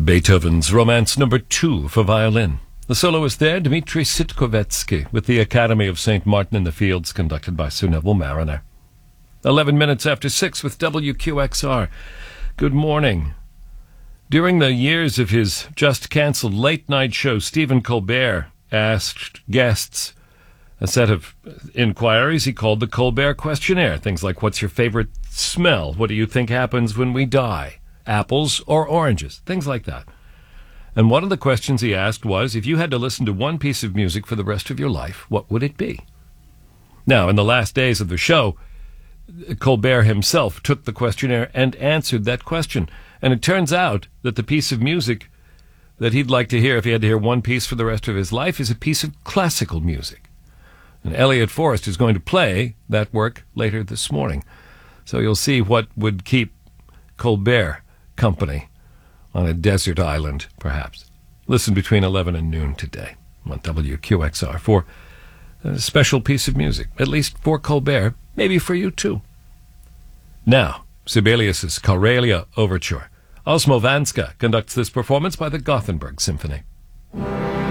Beethoven's Romance No. 2 for violin. The soloist there, Dmitri Sitkovetsky, with the Academy of St. Martin in the Fields, conducted by Sir Neville Mariner. 11 minutes after 6 with WQXR. Good morning. During the years of his just-cancelled late-night show, Stephen Colbert asked guests a set of inquiries he called the Colbert Questionnaire. Things like, what's your favorite smell? What do you think happens when we die? Apples or oranges? Things like that. And one of the questions he asked was, if you had to listen to one piece of music for the rest of your life, what would it be? Now, in the last days of the show, Colbert himself took the questionnaire and answered that question. And it turns out that the piece of music that he'd like to hear, if he had to hear one piece for the rest of his life, is a piece of classical music. And Elliot Forrest is going to play that work later this morning. So you'll see what would keep Colbert company on a desert island, perhaps. Listen between 11 and noon today on WQXR for a special piece of music, at least for Colbert, maybe for you too. Now, Sibelius's Karelia Overture. Osmo Vanska conducts this performance by the Gothenburg Symphony.